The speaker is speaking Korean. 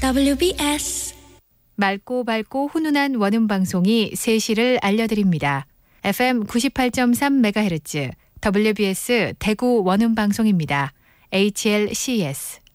WBS 맑고 밝고 훈훈한 원음 방송이 3시를 알려드립니다. FM 98.3MHz WBS 대구 원음 방송입니다. HLCS